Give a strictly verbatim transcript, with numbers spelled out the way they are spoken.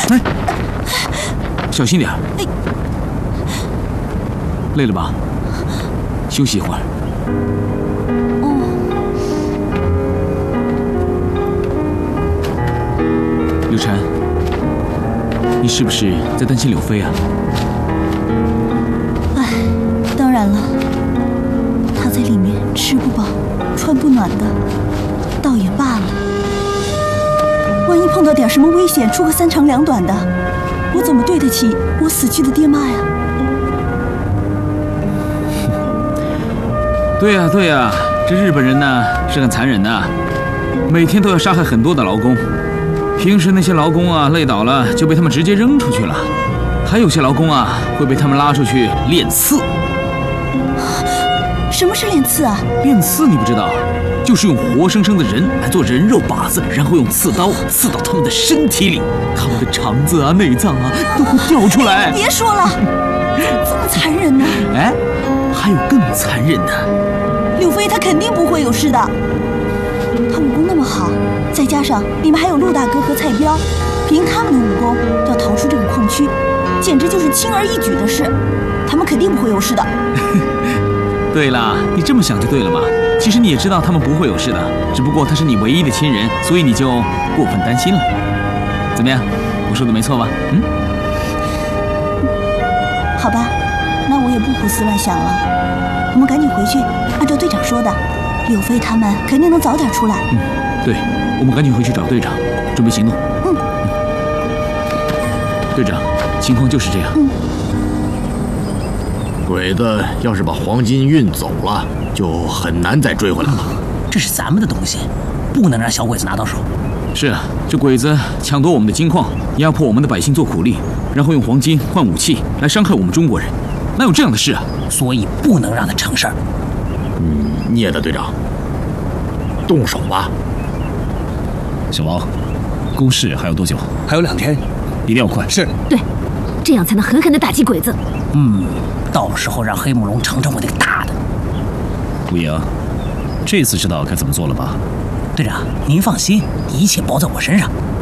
哎，小心点。哎，累了吧？休息一会儿。 哦。 刘晨，你是不是在担心柳飞啊？ 哎，当然了，他在里面吃不饱，穿不暖的，倒也罢了。万一碰到点什么危险，出个三长两短的，我怎么对得起我死去的爹妈呀？ 对呀对呀，这日本人呢是很残忍的，每天都要杀害很多的劳工。平时那些劳工啊累倒了就被他们直接扔出去了，还有些劳工啊会被他们拉出去练刺。 什么是练刺啊？ 练刺你不知道？就是用活生生的人来做人肉靶子，然后用刺刀刺到他们的身体里，他们的肠子啊、内脏啊都会掉出来。 别说了，这么残忍呢？ 哎，还有更残忍的。 柳飞他肯定不会有事的，他武功那么好，再加上里面还有陆大哥和蔡彪，凭他们的武功要逃出这个矿区，简直就是轻而易举的事，他们肯定不会有事的。 对啦，你这么想就对了嘛。其实你也知道他们不会有事的，只不过他是你唯一的亲人，所以你就过分担心了。怎么样，我说的没错吧？嗯， 好吧，那我也不胡思乱想了，我们赶紧回去，按照队长说的，柳飞他们肯定能早点出来。 嗯，对，我们赶紧回去找队长，准备行动。 嗯， 嗯队长，情况就是这样。 嗯。 鬼子要是把黄金运走了，就很难再追回来了。 这是咱们的东西，不能让小鬼子拿到手。 是啊，这鬼子抢夺我们的金矿，压迫我们的百姓做苦力，然后用黄金换武器来伤害我们中国人，哪有这样的事啊？ 所以不能让他成事儿。 嗯，聂大队长，动手吧。 小王，攻势还有多久？ 还有两天， 一定要快。 是。 对，这样才能狠狠地打击鬼子。 嗯。到时候让黑木龙尝尝我那个大的。 吴莹，这次知道该怎么做了吧？ 队长，您放心，一切包在我身上。